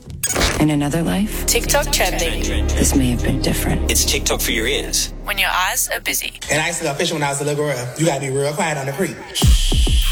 In another life, TikTok trending. this may have been different. It's TikTok for your ears. When your eyes are busy. And I used to go fishing when I was a little girl. You gotta be real quiet on the creek.